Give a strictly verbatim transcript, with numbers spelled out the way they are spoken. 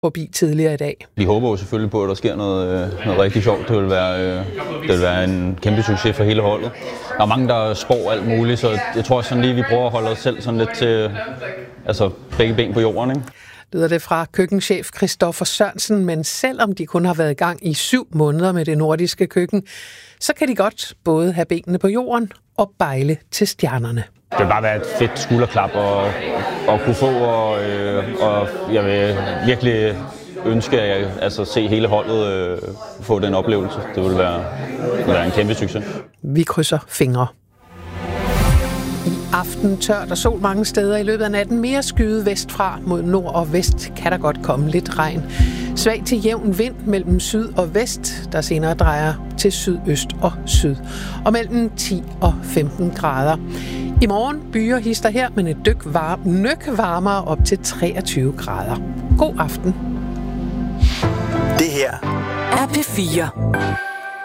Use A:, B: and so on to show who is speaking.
A: forbi tidligere i dag.
B: Vi håber jo selvfølgelig på, at der sker noget, noget rigtig sjovt. Det vil, være, det vil være en kæmpe succes for hele holdet. Der er mange, der spår alt muligt, så jeg tror sådan lige, vi prøver at holde os selv sådan lidt til altså, begge ben på jorden. Ikke?
A: Lyder det fra køkkenchef Christoffer Sørensen, men selvom de kun har været i gang i syv måneder med det nordiske køkken, så kan de godt både have benene på jorden og bejle til stjernerne.
B: Det vil bare være et fedt skulderklap og, og kunne få, og, øh, og jeg vil virkelig ønske at altså, se hele holdet øh, få den oplevelse. Det vil være, det vil være en kæmpe succes.
A: Vi krydser fingre. I aften tørt og sol mange steder i løbet af natten. Mere skyde vestfra mod nord og vest kan der godt komme lidt regn. Svag til jævn vind mellem syd og vest, der senere drejer til sydøst og syd. Og mellem ti og femten grader. I morgen byer hister her, men et dyk var, nøk varmere op til treogtyve grader. God aften.
C: Det her er P fire.